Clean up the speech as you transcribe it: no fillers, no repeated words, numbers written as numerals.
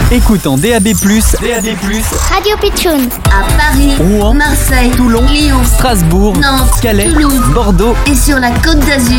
Écoute en DAB+, Radio Pitchoun. À Paris, Rouen, Marseille, Toulon, Lyon, Strasbourg, Nantes, Calais, Toulouse Bordeaux et sur la Côte d'Azur.